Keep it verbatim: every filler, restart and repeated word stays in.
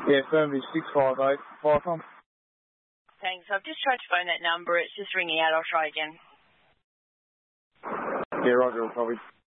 Yeah, affirmative, six five eight, Vicom. Thanks. I've just tried to phone that number. It's just ringing out. I'll try again. Yeah, Roger, I'll copy.